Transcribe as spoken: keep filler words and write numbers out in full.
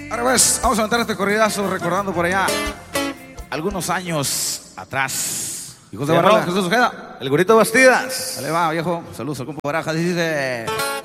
Ahora pues, vamos a aventar este corridazo recordando por allá algunos años atrás. Hijos de Barra, Jesús Ojeda. El Gurito Bastidas. Dale va, viejo. Saludos al compa Barajas. Dice...